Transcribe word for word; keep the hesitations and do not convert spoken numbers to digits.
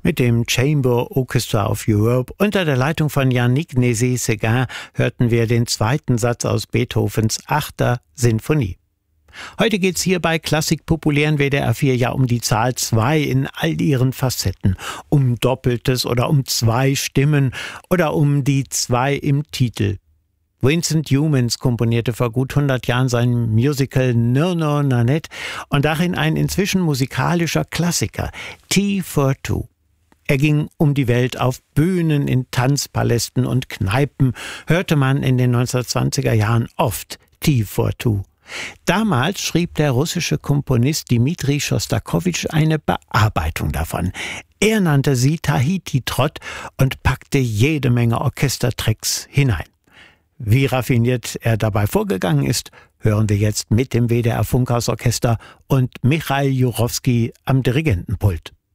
Mit dem Chamber Orchestra of Europe unter der Leitung von Yannick Nézet-Séguin hörten wir den zweiten Satz aus Beethovens achter Sinfonie. Heute geht's hier bei Klassik populär in W D R vier ja um die Zahl zwei in all ihren Facetten, um Doppeltes oder um zwei Stimmen oder um die zwei im Titel. Vincent Youmans komponierte vor gut hundert Jahren sein Musical Nonno Nanette und darin ein inzwischen musikalischer Klassiker, Tea for Two. Er ging um die Welt auf Bühnen, in Tanzpalästen und Kneipen, hörte man in den neunzehnhundertzwanziger Jahren oft Tea for Two. Damals schrieb der russische Komponist Dmitri Schostakowitsch eine Bearbeitung davon. Er nannte sie Tahiti-Trott und packte jede Menge Orchestertracks hinein. Wie raffiniert er dabei vorgegangen ist, hören wir jetzt mit dem W D R Funkhausorchester und Michail Jurowski am Dirigentenpult.